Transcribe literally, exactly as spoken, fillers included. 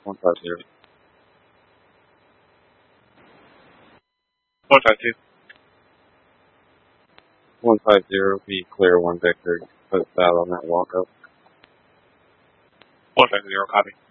one five zero. one five two. one five zero, be clear one Victor. Put that on that walk up. one five zero, copy.